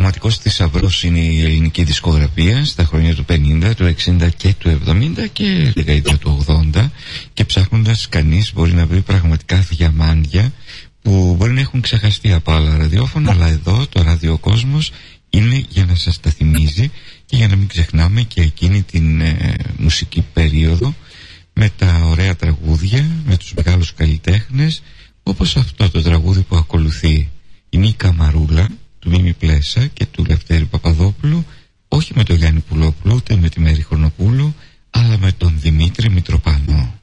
πραγματικός θησαυρός είναι η ελληνική δισκογραφία στα χρόνια του 50, του 60 και του 70 και δεκαετία του 80, και ψάχνοντας κανείς μπορεί να βρει πραγματικά διαμάντια που μπορεί να έχουν ξεχαστεί από άλλα ραδιόφωνα, αλλά εδώ το ραδιοκόσμος είναι για να σας τα θυμίζει και για να μην ξεχνάμε και εκείνη την μουσική περίοδο